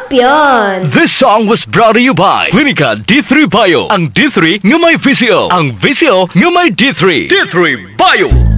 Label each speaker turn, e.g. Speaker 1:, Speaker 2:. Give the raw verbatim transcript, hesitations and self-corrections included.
Speaker 1: Champion!
Speaker 2: This song was brought to you by Clinica D three Bio. Ang D three nga may V C O. Ang V C O nga may D three. D three Bio.